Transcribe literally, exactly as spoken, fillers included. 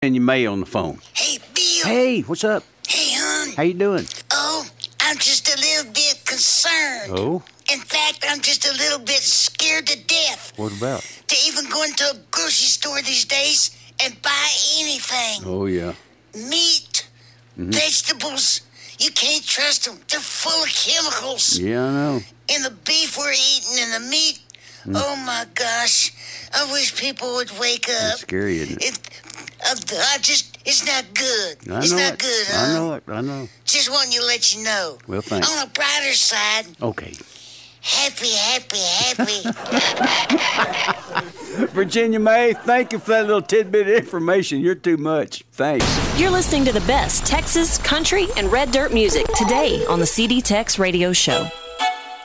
And you May on the phone. Hey, Bill. Hey, what's up? Hey, hon. How you doing? Oh, I'm just a little bit concerned. Oh? In fact, I'm just a little bit scared to death. What about? To even go into a grocery store these days and buy anything. Oh, yeah. Meat, mm-hmm. vegetables. You can't trust them. They're full of chemicals. Yeah, I know. And the beef we're eating and the meat. Mm. Oh, my gosh. I wish people would wake up. That's scary, isn't it? it uh, I just, it's not good. I it's know not it. good, huh? I know it. I know. Just wanting to let you know. Well, thanks. On a brighter side. Okay. Happy, happy, happy. Virginia May, thank you for that little tidbit of information. You're too much. Thanks. You're listening to the best Texas, country, and red dirt music today on the C D Tex Radio Show.